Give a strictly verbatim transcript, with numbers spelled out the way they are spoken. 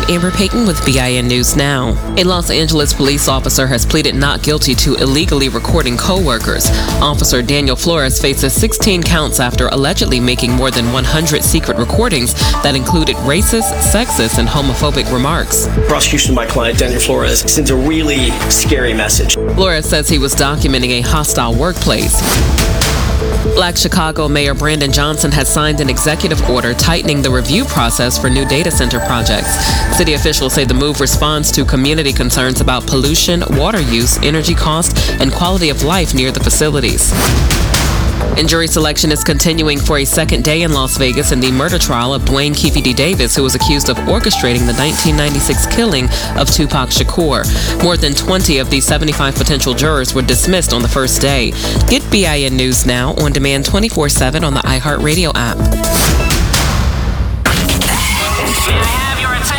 Amber Payton with B I N News Now. A Los Angeles police officer has pleaded not guilty to illegally recording co-workers. Officer Daniel Flores faces sixteen counts after allegedly making more than one hundred secret recordings that included racist, sexist, and homophobic remarks. Prosecution of my client, Daniel Flores, sends a really scary message. Flores says he was documenting a hostile workplace. Black Chicago Mayor Brandon Johnson has signed an executive order tightening the review process for new data center projects. City officials say the move responds to community concerns about pollution, water use, energy cost, and quality of life near the facilities. And jury selection is continuing for a second day in Las Vegas in the murder trial of Dwayne Keefe D. Davis, who was accused of orchestrating the nineteen ninety-six killing of Tupac Shakur. More than twenty of the seventy-five potential jurors were dismissed on the first day. Get B I N News Now on demand twenty-four seven on the iHeartRadio app.